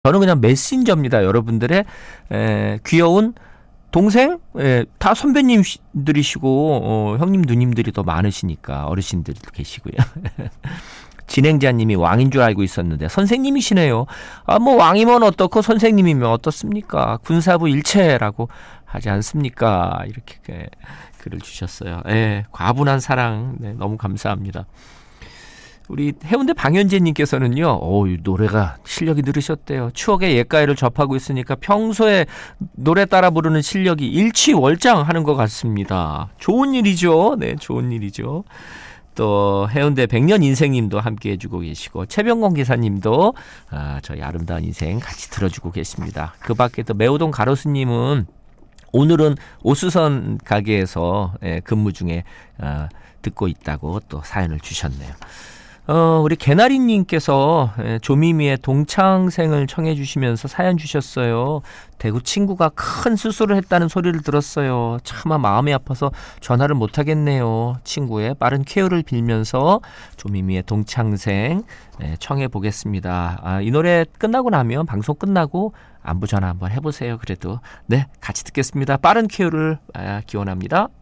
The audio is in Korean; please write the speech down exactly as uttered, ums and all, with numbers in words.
저는 그냥 메신저입니다. 여러분들의 에, 귀여운 동생? 예, 다 선배님들이시고 어, 형님 누님들이 더 많으시니까 어르신들도 계시고요. 진행자님이 왕인 줄 알고 있었는데 선생님이시네요. 아, 뭐 왕이면 어떻고 선생님이면 어떻습니까? 군사부 일체라고 하지 않습니까? 이렇게 예, 글을 주셨어요. 예, 과분한 사랑 네, 너무 감사합니다. 우리 해운대 방현재님께서는요, 오, 노래가 실력이 늘으셨대요. 추억의 옛가요를 접하고 있으니까 평소에 노래 따라 부르는 실력이 일취월장하는 것 같습니다. 좋은 일이죠. 네, 좋은 일이죠. 또 해운대 백년 인생님도 함께 해주고 계시고 최병건 기사님도 아, 저희 아름다운 인생 같이 들어주고 계십니다. 그 밖에 또 매우동 가로수님은 오늘은 오수선 가게에서 예, 근무 중에 아, 듣고 있다고 또 사연을 주셨네요. 어, 우리 개나리님께서 조미미의 동창생을 청해 주시면서 사연 주셨어요. 대구 친구가 큰 수술을 했다는 소리를 들었어요. 차마 마음이 아파서 전화를 못 하겠네요. 친구의 빠른 쾌유를 빌면서 조미미의 동창생 청해 보겠습니다. 아, 이 노래 끝나고 나면 방송 끝나고 안부 전화 한번 해보세요. 그래도 네, 같이 듣겠습니다. 빠른 쾌유를 아, 기원합니다.